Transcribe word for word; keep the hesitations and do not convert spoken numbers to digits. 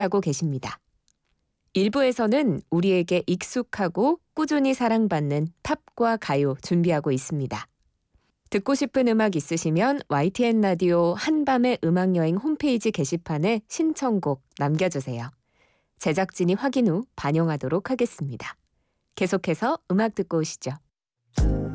하고 계십니다. 일부에서는 우리에게 익숙하고 꾸준히 사랑받는 팝과 가요 준비하고 있습니다. 듣고 싶은 음악 있으시면 와이티엔 라디오 한밤의 음악여행 홈페이지 게시판에 신청곡 남겨주세요. 제작진이 확인 후 반영하도록 하겠습니다. 계속해서 음악 듣고 오시죠.